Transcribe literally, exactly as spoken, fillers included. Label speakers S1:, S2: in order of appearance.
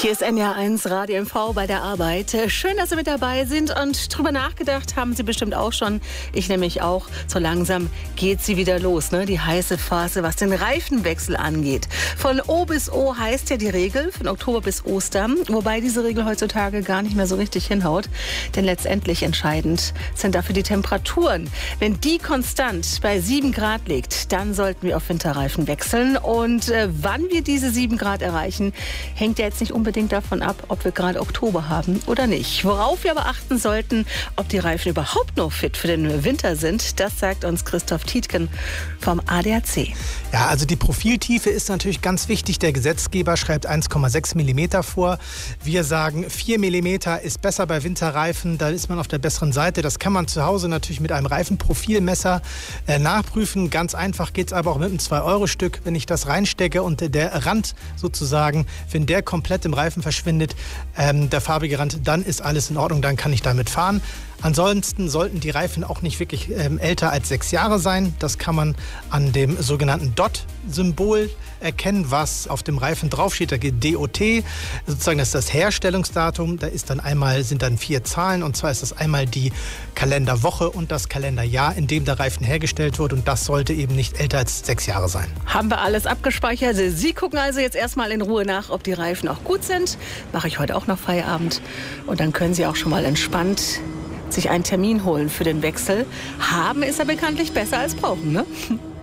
S1: Hier ist N D R eins Radio M V bei der Arbeit. Schön, dass Sie mit dabei sind und drüber nachgedacht haben Sie bestimmt auch schon. Ich nämlich auch. So langsam geht sie wieder los, ne? Die heiße Phase, was den Reifenwechsel angeht. Von O bis O heißt ja die Regel, von Oktober bis Ostern. Wobei diese Regel heutzutage gar nicht mehr so richtig hinhaut. Denn letztendlich entscheidend sind dafür die Temperaturen. Wenn die konstant bei sieben Grad liegt, dann sollten wir auf Winterreifen wechseln. Und äh, wann wir diese sieben Grad erreichen, hängt ja jetzt nicht unbedingt davon ab, ob wir gerade Oktober haben oder nicht. Worauf wir aber achten sollten, ob die Reifen überhaupt noch fit für den Winter sind, das sagt uns Christoph Tietgen vom A D A C.
S2: Ja, also die Profiltiefe ist natürlich ganz wichtig. Der Gesetzgeber schreibt eins Komma sechs Millimeter vor. Wir sagen, vier Millimeter ist besser bei Winterreifen. Da ist man auf der besseren Seite. Das kann man zu Hause natürlich mit einem Reifenprofilmesser äh, nachprüfen. Ganz einfach geht es aber auch mit einem zwei Euro Stück. Wenn ich das reinstecke und der Rand sozusagen, wenn der komplett im Reifen verschwindet, ähm, der farbige Rand, dann ist alles in Ordnung, dann kann ich damit fahren. Ansonsten sollten die Reifen auch nicht wirklich ähm, älter als sechs Jahre sein. Das kann man an dem sogenannten D O T-Symbol erkennen, was auf dem Reifen draufsteht. Da geht D O T, sozusagen das ist das Herstellungsdatum. Da ist dann einmal, sind dann vier Zahlen, und zwar ist das einmal die Kalenderwoche und das Kalenderjahr, in dem der Reifen hergestellt wird, und das sollte eben nicht älter als sechs Jahre sein.
S1: Haben wir alles abgespeichert. Sie gucken also jetzt erstmal in Ruhe nach, ob die Reifen auch gut sind. Mache ich heute auch noch Feierabend, und dann können Sie auch schon mal entspannt sich einen Termin holen für den Wechsel. Haben ist ja bekanntlich besser als brauchen, ne?